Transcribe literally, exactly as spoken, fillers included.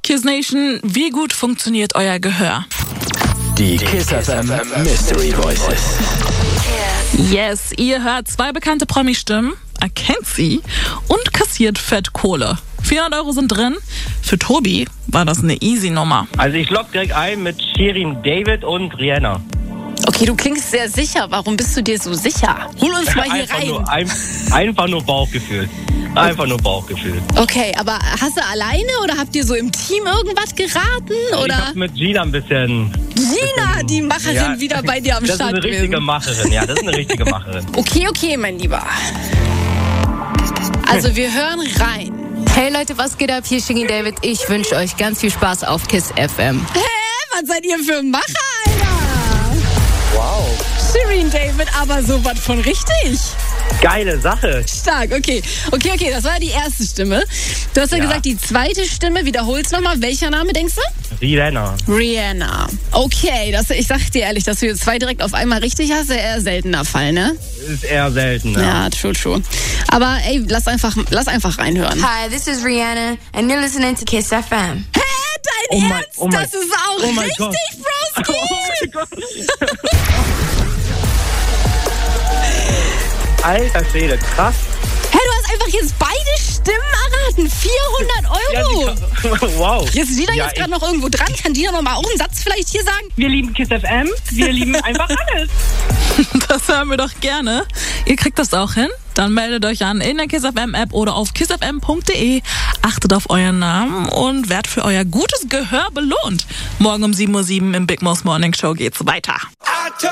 Kiss Nation, wie gut funktioniert euer Gehör? Die Kiss F M Mystery Voices. Yes, ihr hört zwei bekannte Promi-Stimmen, erkennt sie und kassiert fett Kohle. vierhundert Euro sind drin. Für Tobi war das eine easy Nummer. Also ich logge direkt ein mit Shirin David und Rihanna. Okay, du klingst sehr sicher. Warum bist du dir so sicher? Hol uns mal hier einfach rein. Nur, ein, einfach nur Bauchgefühl. Einfach nur Bauchgefühl. Okay, aber hast du alleine oder habt ihr so im Team irgendwas geraten? Ich Oder hab mit Gina ein bisschen... Gina, die Macherin, Ja, wieder bei dir am Das ist Start eine richtige gewesen. Macherin, ja, das ist eine richtige Macherin. Okay, okay, mein Lieber. Also wir hören rein. Hey Leute, was geht ab? Hier ist Shirin David. Ich wünsche euch ganz viel Spaß auf Kiss F M. Hä? Was seid ihr für Macher, Alter? Wow. Shirin David, aber sowas von richtig. Geile Sache. Stark, okay. Okay, okay, das war die erste Stimme. Du hast ja, Ja. gesagt, die zweite Stimme, wiederhol's nochmal. Welcher Name denkst du? Rihanna. Rihanna. Okay, das, ich sag dir ehrlich, dass du jetzt zwei direkt auf einmal richtig hast, ist ja eher seltener Fall, ne? Ist eher selten, ja. Ja, true, true. Aber ey, lass einfach, lass einfach reinhören. Hi, this is Rihanna, and you're listening to Kiss F M. Hä, dein Oh mein- Ernst? oh mein- das ist auch oh mein richtig, Gott. Broski! Oh mein Gott. Alter Schwede, krass. Hä, du hast einfach jetzt beide Stimmen erraten. vierhundert Euro! Ja, die, wow. Jetzt ist Gina Ja, jetzt gerade ich- noch irgendwo dran. Kann Gina noch mal auch einen Satz vielleicht hier sagen? Wir lieben Kiss F M, wir lieben einfach alles. Das hören wir doch gerne. Ihr kriegt das auch hin. Dann meldet euch an in der Kiss F M App oder auf kiss f m punkt d e. Achtet auf euren Namen und werdet für euer gutes Gehör belohnt. Morgen um sieben Uhr sieben im Big Mouse Morning Show geht's weiter.